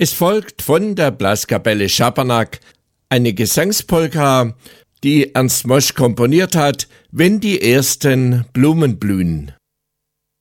Es folgt von der Blaskapelle Schabernack eine Gesangspolka, die Ernst Mosch komponiert hat, wenn die ersten Blumen blühen.